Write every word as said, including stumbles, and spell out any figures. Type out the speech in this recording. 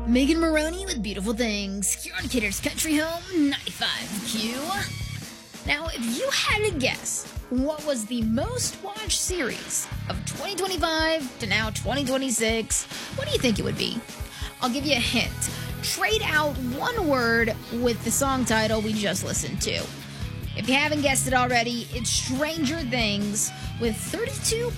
Megan Maroney with Beautiful Things. Here on Kidder's Country Home, ninety-five Q. Now, if you had to guess what was the most watched series of twenty twenty-five to now twenty twenty-six, what do you think it would be? I'll give you a hint. Trade out one word with the song title we just listened to. If you haven't guessed it already, it's Stranger Things with thirty-two